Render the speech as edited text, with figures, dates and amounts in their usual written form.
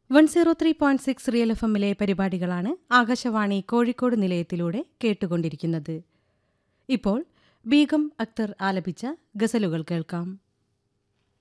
103.6 real F എമ്മിലെ പരിപാടികളാണ് ആകാശവാണി കോഴിക്കോട് നിലയത്തിലൂടെ കേട്ടുകൊണ്ടിരിക്കുന്നത്. ഇപ്പോൾ ബീഗം അക്തർ ആലപിച്ച ഗസലുകൾ കേൾക്കാം.